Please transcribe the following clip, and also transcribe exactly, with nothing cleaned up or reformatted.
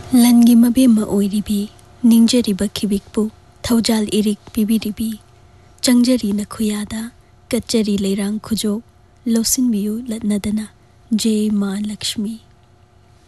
ꯂꯟꯒꯤ ꯃꯕꯦꯝꯃ ꯑꯣꯏꯔꯤꯕꯤ ꯅꯤꯡꯖꯔꯤꯕ ꯈꯤꯕꯤꯛꯄꯨ ꯊꯧꯖꯥꯜ ꯏꯔꯤꯛ ꯄꯤꯕꯤꯔꯤꯕꯤ ꯆꯪꯖꯔꯤ ꯅꯈꯨꯌꯥꯗ ꯀꯠꯆꯔꯤ ꯂꯩꯔꯥꯡ ꯈꯨꯖꯣꯛ ꯂꯧꯁꯤꯟꯕꯤꯌꯨ ꯂꯠꯅꯗꯅ ꯖꯦ ꯃꯥ ꯂꯛꯁꯃꯤ।